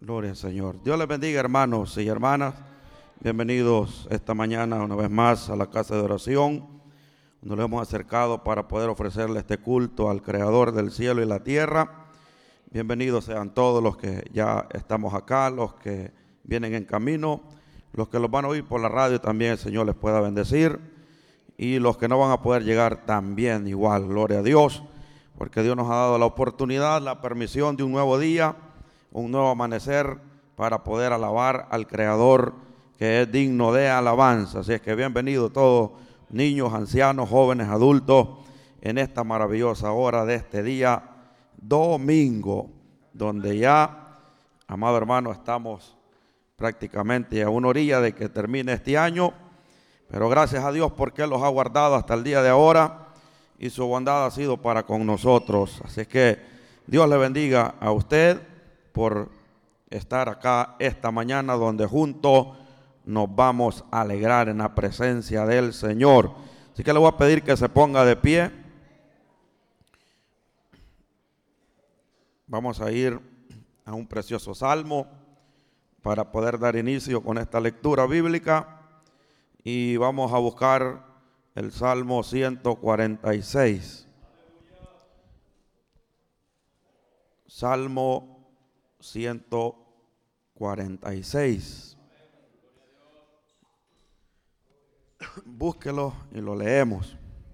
Gloria al Señor. Dios les bendiga, hermanos y hermanas. Bienvenidos esta mañana una vez más a la casa de oración. Nos hemos acercado para poder ofrecerle este culto al Creador del cielo y la tierra. Bienvenidos sean todos los que ya estamos acá, los que vienen en camino, los que los van a oír por la radio también, el Señor les pueda bendecir. Y los que no van a poder llegar también igual, gloria a Dios, porque Dios nos ha dado la oportunidad, la permisión de un nuevo día, un nuevo amanecer para poder alabar al Creador que es digno de alabanza. Así es que bienvenidos todos, niños, ancianos, jóvenes, adultos, en esta maravillosa hora de este día domingo, donde ya, amado hermano, estamos prácticamente a una orilla de que termine este año, pero gracias a Dios porque Él los ha guardado hasta el día de ahora y su bondad ha sido para con nosotros. Así es que Dios le bendiga a usted por estar acá esta mañana, donde juntos nos vamos a alegrar en la presencia del Señor. Así que le voy a pedir que se ponga de pie. Vamos a ir a un precioso salmo para poder dar inicio con esta lectura bíblica, y vamos a buscar el Salmo 146. Salmo 146. Búsquelo y lo leemos.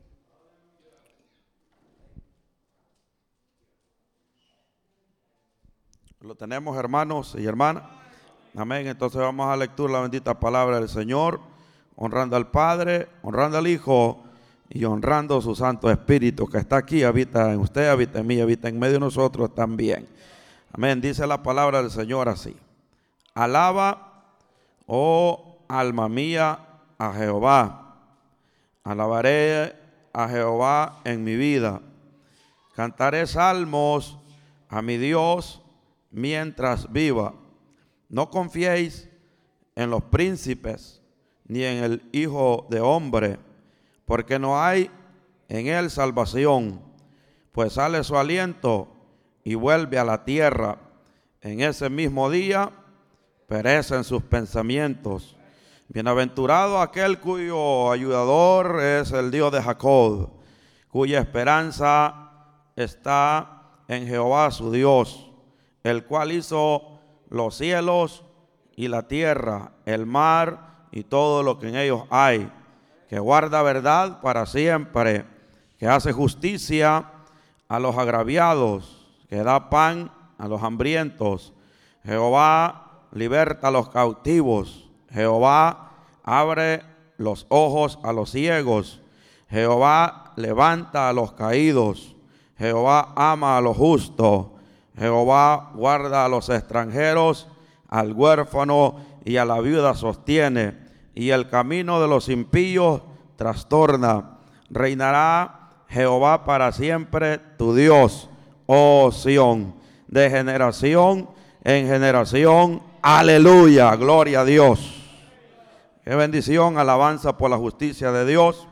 Lo tenemos, hermanos y hermanas. Amén. Entonces vamos a lectura la bendita palabra del Señor, honrando al Padre, honrando al Hijo y honrando su Santo Espíritu que está aquí, habita en usted, habita en mí, habita en medio de nosotros también. Amén. Dice la palabra del Señor así: alaba, oh alma mía, a Jehová. Alabaré a Jehová en mi vida. Cantaré salmos a mi Dios mientras viva. No confiéis en los príncipes, ni en el Hijo de hombre, porque no hay en él salvación, pues sale su aliento y vuelve a la tierra. En ese mismo día perecen sus pensamientos. Bienaventurado aquel cuyo ayudador es el Dios de Jacob, cuya esperanza está en Jehová su Dios, el cual hizo los cielos y la tierra, el mar y todo lo que en ellos hay, que guarda verdad para siempre, que hace justicia a los agraviados, que da pan a los hambrientos. Jehová liberta a los cautivos. Jehová abre los ojos a los ciegos. Jehová levanta a los caídos. Jehová ama a los justos. Jehová guarda a los extranjeros, al huérfano y a la viuda sostiene, y el camino de los impíos trastorna. Reinará Jehová para siempre tu Dios, oh Sión, de generación en generación. Aleluya, gloria a Dios. Qué bendición, alabanza por la justicia de Dios.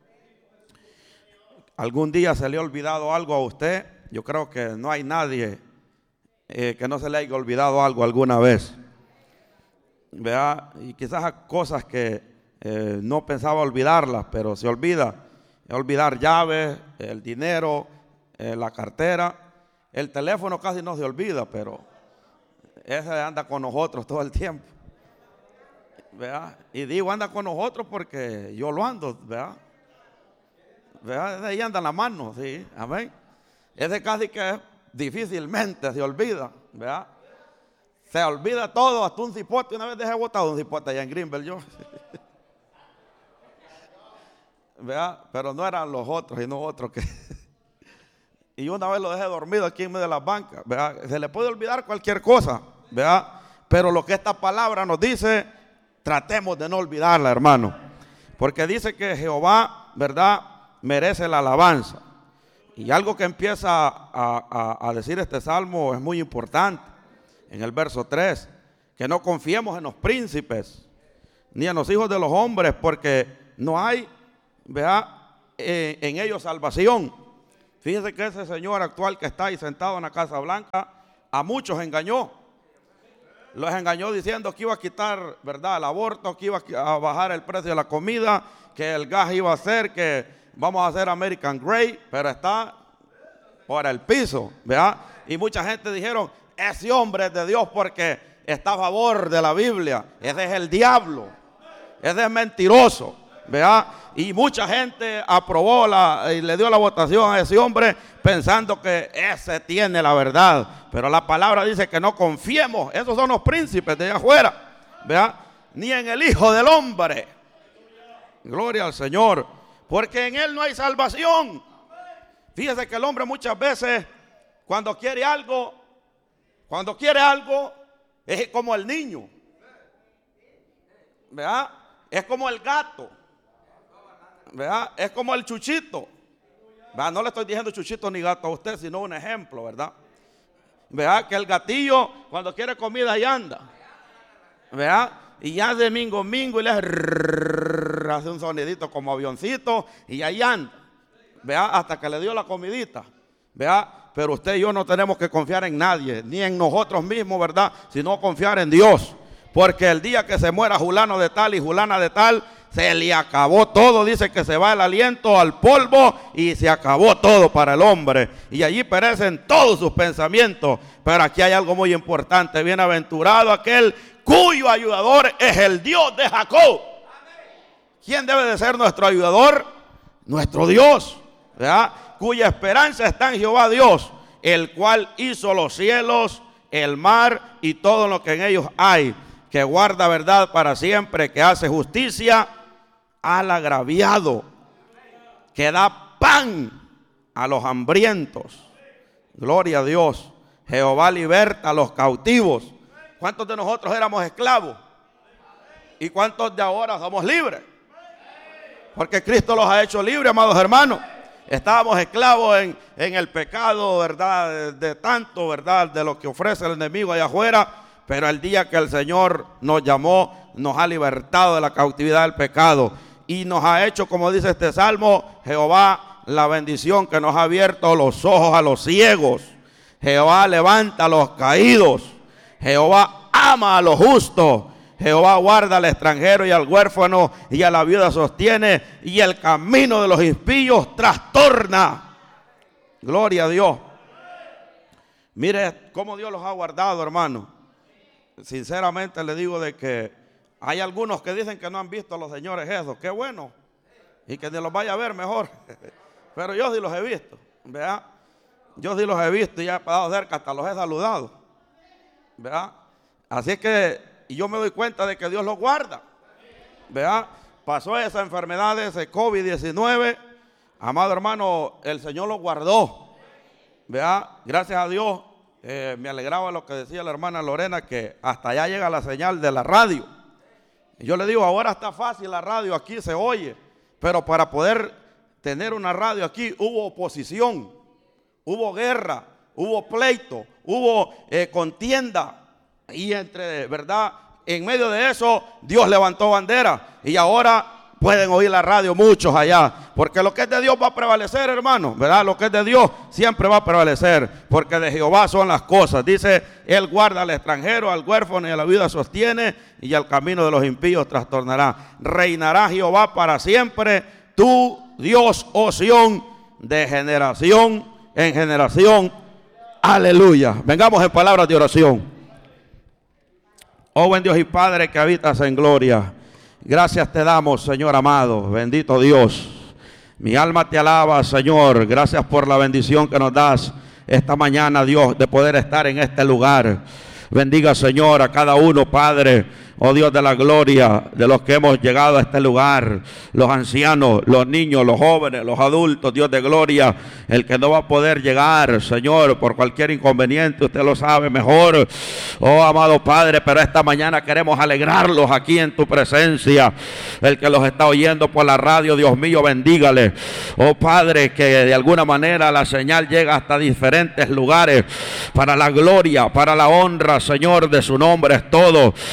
¿Algún día se le ha olvidado algo a usted? Yo creo que no hay nadie que no se le haya olvidado algo alguna vez. ¿Verdad? Y quizás cosas que no pensaba olvidarlas, pero se olvida. Olvidar llaves, el dinero, la cartera. El teléfono casi no se olvida, pero ese anda con nosotros todo el tiempo. ¿Verdad? Y digo anda con nosotros porque yo lo ando, ¿verdad? ¿Verdad? De ahí anda en la mano, sí, amén. Ese casi que difícilmente se olvida, ¿verdad? Se olvida todo, hasta un cipote. Una vez dejé botado un cipote allá en Greenville yo. ¿Verdad? Pero no eran los otros, sino otros que... Y una vez lo dejé dormido aquí en medio de las bancas, ¿verdad? Se le puede olvidar cualquier cosa, ¿verdad? Pero lo que esta palabra nos dice, tratemos de no olvidarla, hermano. Porque dice que Jehová, ¿verdad?, merece la alabanza. Y algo que empieza a decir este salmo es muy importante. En el verso 3, que no confiemos en los príncipes, ni en los hijos de los hombres, porque no hay, ¿verdad?, en ellos salvación. Fíjese que ese señor actual que está ahí sentado en la Casa Blanca, a muchos engañó. Los engañó diciendo que iba a quitar, ¿verdad?, el aborto, que iba a bajar el precio de la comida, que el gas iba a hacer, que vamos a hacer American Great, pero está por el piso, ¿verdad? Y mucha gente dijeron, ese hombre es de Dios porque está a favor de la Biblia. Ese es el diablo, ese es mentiroso, ¿verdad? Y mucha gente aprobó y le dio la votación a ese hombre pensando que ese tiene la verdad. Pero la palabra dice que no confiemos. Esos son los príncipes de allá afuera, ¿verdad? Ni en el Hijo del Hombre. Gloria al Señor. Porque en Él no hay salvación. Fíjese que el hombre muchas veces cuando quiere algo es como el niño, ¿verdad? Es como el gato, ¿verdad? Es como el chuchito, ¿verdad? No le estoy diciendo chuchito ni gato a usted, sino un ejemplo, ¿verdad? ¿Verdad? Que el gatillo cuando quiere comida ahí anda, ¿verdad? Y ya de mingo y le hace un sonidito como avioncito y ahí anda, ¿verdad? Hasta que le dio la comidita, ¿verdad? Pero usted y yo no tenemos que confiar en nadie, ni en nosotros mismos, ¿verdad? Sino confiar en Dios. Porque el día que se muera fulano de tal y fulana de tal, se le acabó todo. Dice que se va el aliento al polvo y se acabó todo para el hombre. Y allí perecen todos sus pensamientos. Pero aquí hay algo muy importante. Bienaventurado aquel cuyo ayudador es el Dios de Jacob. ¿Quién debe de ser nuestro ayudador? Nuestro Dios, ¿verdad? Cuya esperanza está en Jehová Dios, el cual hizo los cielos, el mar y todo lo que en ellos hay, que guarda verdad para siempre, que hace justicia al agraviado, que da pan a los hambrientos. Gloria a Dios. Jehová liberta a los cautivos. ¿Cuántos de nosotros éramos esclavos? ¿Y cuántos de ahora somos libres? Porque Cristo los ha hecho libres, amados hermanos. Estábamos esclavos en el pecado, ¿verdad? De tanto, ¿verdad? De lo que ofrece el enemigo allá afuera. Pero el día que el Señor nos llamó, nos ha libertado de la cautividad del pecado. Y nos ha hecho, como dice este salmo, Jehová la bendición, que nos ha abierto los ojos a los ciegos. Jehová levanta a los caídos. Jehová ama a los justos. Jehová guarda al extranjero y al huérfano, y a la viuda sostiene, y el camino de los impíos trastorna. Gloria a Dios. Mire cómo Dios los ha guardado, hermano. Sinceramente le digo de que hay algunos que dicen que no han visto a los señores esos. Qué bueno. Y que ni los vaya a ver mejor. Pero yo sí los he visto, ¿verdad? Yo sí los he visto y ya he pasado cerca, hasta los he saludado, ¿verdad? Así es que y yo me doy cuenta de que Dios los guarda, ¿verdad? Pasó esa enfermedad, ese COVID-19, amado hermano, el Señor los guardó, ¿verdad? Gracias a Dios. Me alegraba lo que decía la hermana Lorena, que hasta allá llega la señal de la radio. Y yo le digo, ahora está fácil la radio, aquí se oye, pero para poder tener una radio aquí hubo oposición, hubo guerra, hubo pleito, hubo contienda. Y ¿verdad? En medio de eso, Dios levantó bandera. Y ahora pueden oír la radio muchos allá. Porque lo que es de Dios va a prevalecer, hermano, ¿verdad? Lo que es de Dios siempre va a prevalecer. Porque de Jehová son las cosas. Dice, Él guarda al extranjero, al huérfano y a la viuda sostiene. Y al camino de los impíos trastornará. Reinará Jehová para siempre. Tu Dios, oh Sión, de generación en generación. Aleluya. Vengamos en palabras de oración. Oh buen Dios y Padre que habitas en gloria, gracias te damos, Señor amado, bendito Dios. Mi alma te alaba, Señor, gracias por la bendición que nos das esta mañana, Dios, de poder estar en este lugar. Bendiga, Señor, a cada uno, Padre, oh Dios de la gloria, de los que hemos llegado a este lugar, los ancianos, los niños, los jóvenes, los adultos, Dios de gloria, el que no va a poder llegar, Señor, por cualquier inconveniente, usted lo sabe mejor, oh amado Padre, pero esta mañana queremos alegrarlos aquí en tu presencia. El que los está oyendo por la radio, Dios mío, bendígale, oh Padre, que de alguna manera la señal llega hasta diferentes lugares, para la gloria, para la honra, Señor, de su nombre es todo, oh Dios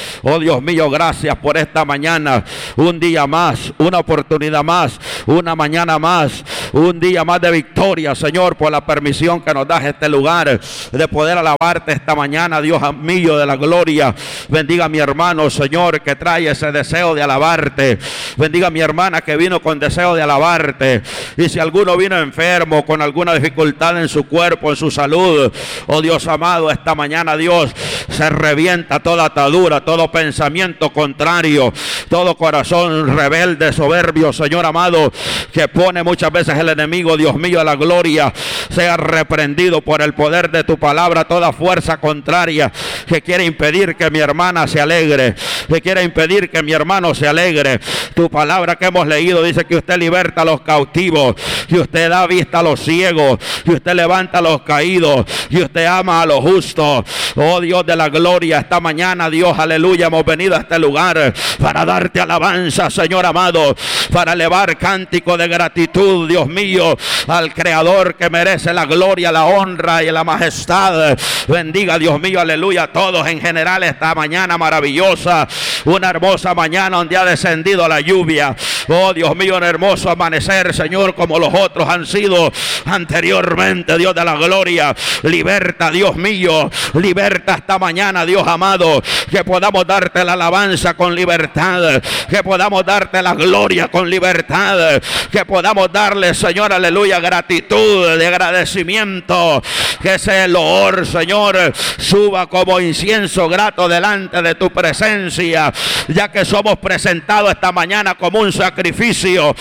Dios mío, gracias por esta mañana. Un día más, una oportunidad más, una mañana más, un día más de victoria, Señor, por la permisión que nos das este lugar de poder alabarte esta mañana, Dios mío de la gloria. Bendiga a mi hermano, Señor, que trae ese deseo de alabarte. Bendiga a mi hermana que vino con deseo de alabarte. Y si alguno vino enfermo, con alguna dificultad en su cuerpo, en su salud, oh Dios amado, esta mañana, Dios, se revienta toda atadura, todo pensamiento contrario, todo corazón rebelde, soberbio, Señor amado, que pone muchas veces el enemigo, Dios mío de la gloria, sea reprendido por el poder de tu palabra. Toda fuerza contraria que quiere impedir que mi hermana se alegre, que quiere impedir que mi hermano se alegre. Tu palabra que hemos leído dice que usted liberta a los cautivos, que usted da vista a los ciegos, que usted levanta a los caídos, que usted ama a los justos. Oh Dios de la gloria, esta mañana, Dios, aleluya, hemos venido a este lugar para darte alabanza, Señor amado, para elevar cántico de gratitud, Dios mío, al Creador que merece la gloria, la honra y la majestad. Bendiga, Dios mío, aleluya, a todos en general esta mañana maravillosa, una hermosa mañana donde ha descendido la lluvia. Oh Dios mío, un hermoso amanecer, Señor, como los otros han sido anteriormente, Dios de la gloria. Liberta, Dios mío, liberta esta mañana, Dios amado, que podamos darte la alabanza con libertad, que podamos darte la gloria con libertad, que podamos darle, Señor, aleluya, gratitud, de agradecimiento, que ese loor, Señor, suba como incienso grato delante de tu presencia, ya que somos presentados esta mañana como un sacrificio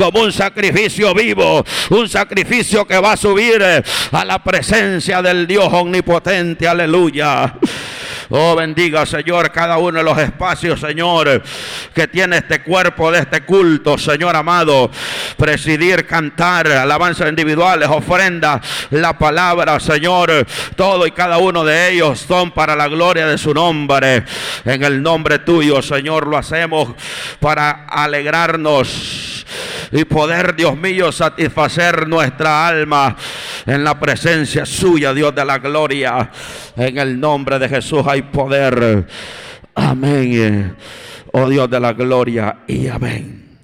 vivo, un sacrificio que va a subir a la presencia del Dios omnipotente, aleluya. Oh, bendiga, Señor, cada uno de los espacios, Señor, que tiene este cuerpo de este culto, Señor amado. Presidir, cantar, alabanzas individuales, ofrendas, la palabra, Señor, todo y cada uno de ellos son para la gloria de su nombre. En el nombre tuyo, Señor, lo hacemos para alegrarnos y poder, Dios mío, satisfacer nuestra alma en la presencia suya, Dios de la gloria. En el nombre de Jesús hay poder. Amén. Oh Dios de la gloria y amén.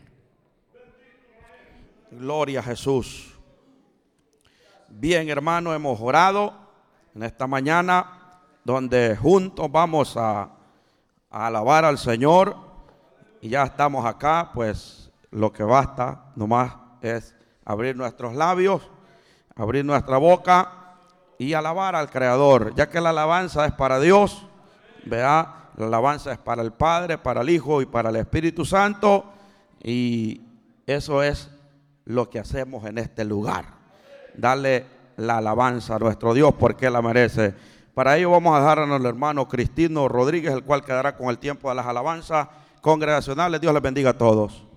Gloria a Jesús. Bien, hermano, hemos orado en esta mañana, donde juntos vamos a alabar al Señor. Y ya estamos acá, pues lo que basta nomás es abrir nuestros labios, abrir nuestra boca y alabar al Creador, ya que la alabanza es para Dios, ¿verdad? La alabanza es para el Padre, para el Hijo y para el Espíritu Santo, y eso es lo que hacemos en este lugar, darle la alabanza a nuestro Dios porque Él la merece. Para ello vamos a dejar a nuestro hermano Cristino Rodríguez, el cual quedará con el tiempo de las alabanzas congregacionales. Dios les bendiga a todos.